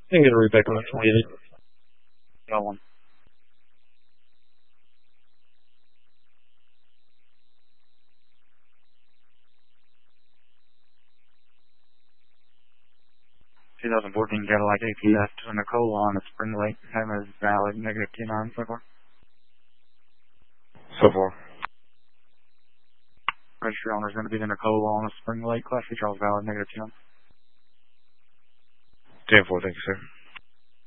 And get a read back on the 28. Got one. ...2014 Cadillac ATF to Nicole on at Spring Lake. Time is valid, negative 29 so far. So far. Registry owner is going to be the Nicole on at Spring Lake. Class C Charles valid, negative 29. 10-4, thank you, sir.